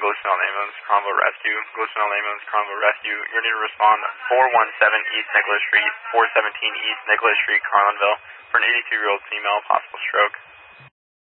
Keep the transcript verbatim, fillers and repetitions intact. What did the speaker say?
Glendale Ambulance, Convo Rescue. Glendale Ambulance, Convo Rescue. You're going to respond four one seven East Nicholas Street, four seventeen East Nicholas Street, Carlinville, for an eighty-two-year-old female, possible stroke.